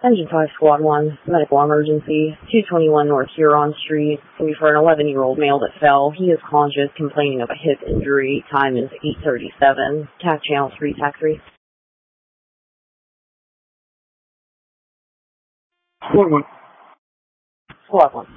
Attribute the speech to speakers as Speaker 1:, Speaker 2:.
Speaker 1: Engine 5 Squad 1, medical emergency, 221 North Huron Street. Will be for an 11-year-old male that fell. He is conscious, complaining of a hip injury. Time is 8:37. TAC channel 3, TAC 3.
Speaker 2: Squad 1.
Speaker 1: Squad 1.